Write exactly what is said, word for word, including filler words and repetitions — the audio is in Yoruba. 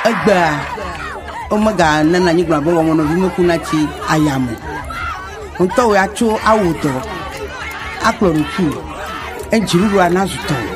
agba omaga nana nyigba bo wono bi mekuna chi ayamu onto we acho awuto akloroku enjiru anazuto